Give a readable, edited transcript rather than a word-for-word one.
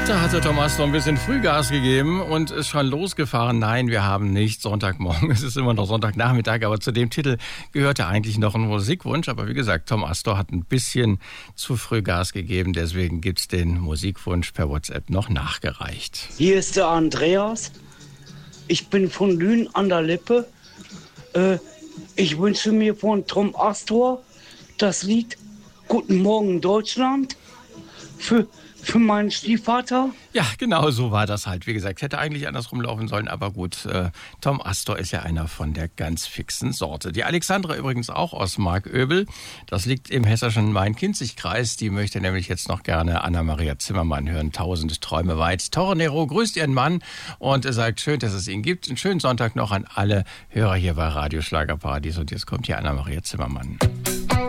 Da hatte Thomas noch ein bisschen Frühgas gegeben und ist schon losgefahren. Nein, wir haben nicht Sonntagmorgen. Es ist immer noch Sonntagnachmittag, aber zu dem Titel gehörte eigentlich noch ein Musikwunsch. Aber wie gesagt, Tom Astor hat ein bisschen zu früh Gas gegeben. Deswegen gibt's den Musikwunsch per WhatsApp noch nachgereicht. Hier ist der Andreas. Ich bin von Lünen an der Lippe. Ich wünsche mir von Tom Astor das Lied Guten Morgen Deutschland für meinen Stiefvater. Ja, genau so war das halt. Wie gesagt, hätte eigentlich andersrum laufen sollen, aber gut, Tom Astor ist ja einer von der ganz fixen Sorte. Die Alexandra übrigens auch aus Marköbel. Das liegt im hessischen Main-Kinzig-Kreis. Die möchte nämlich jetzt noch gerne Anna-Maria Zimmermann hören. 1000 Träume weit. Tornero grüßt ihren Mann und sagt, schön, dass es ihn gibt. Einen schönen Sonntag noch an alle Hörer hier bei Radio Schlagerparadies. Und jetzt kommt hier Anna-Maria Zimmermann.